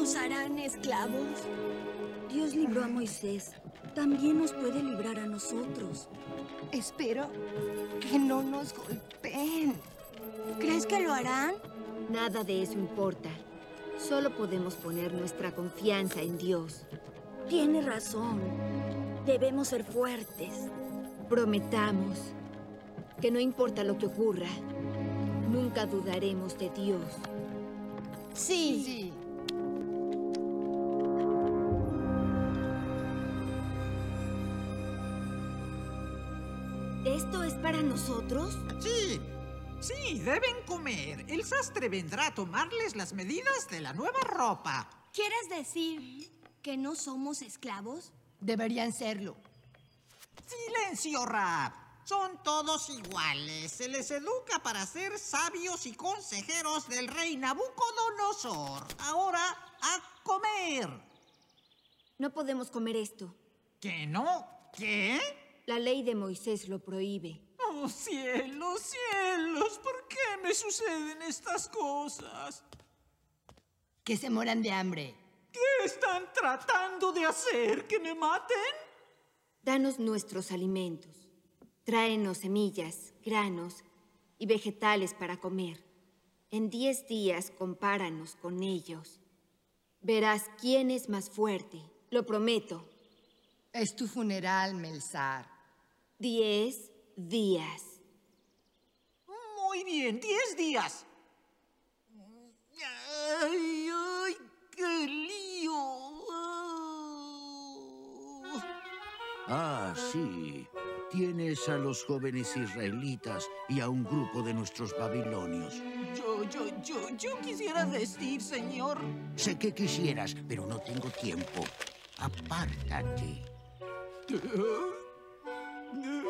¿Nos harán esclavos? Dios libró a Moisés. También nos puede librar a nosotros. Espero que no nos golpeen. ¿Crees que lo harán? Nada de eso importa. Solo podemos poner nuestra confianza en Dios. Tiene razón. Debemos ser fuertes. Prometamos que no importa lo que ocurra, nunca dudaremos de Dios. Sí. Sí. ¿Esto es para nosotros? Sí, sí, deben comer. El sastre vendrá a tomarles las medidas de la nueva ropa. ¿Quieres decir que no somos esclavos? Deberían serlo. ¡Silencio, Rap! Son todos iguales. Se les educa para ser sabios y consejeros del rey Nabucodonosor. Ahora, a comer. No podemos comer esto. ¿Que no? ¿Qué? La ley de Moisés lo prohíbe. ¡Oh, cielos, cielos! ¿Por qué me suceden estas cosas? Que se mueran de hambre. ¿Qué están tratando de hacer? ¿Que me maten? Danos nuestros alimentos. Tráenos semillas, granos y vegetales para comer. En 10 días compáranos con ellos. Verás quién es más fuerte. Lo prometo. Es tu funeral, Melzar. 10 días. Muy bien, 10 días. ¡Ay, ay! ¡Qué lío! Ah, sí. Tienes a los jóvenes israelitas y a un grupo de nuestros babilonios. Yo quisiera decir, señor. Sé que quisieras, pero no tengo tiempo. Apártate.